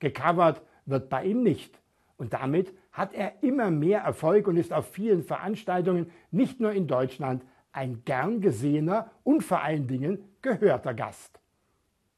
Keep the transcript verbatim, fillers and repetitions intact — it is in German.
Gecovert wird bei ihm nicht. Und damit hat er immer mehr Erfolg und ist auf vielen Veranstaltungen, nicht nur in Deutschland, ein gern gesehener und vor allen Dingen gehörter Gast.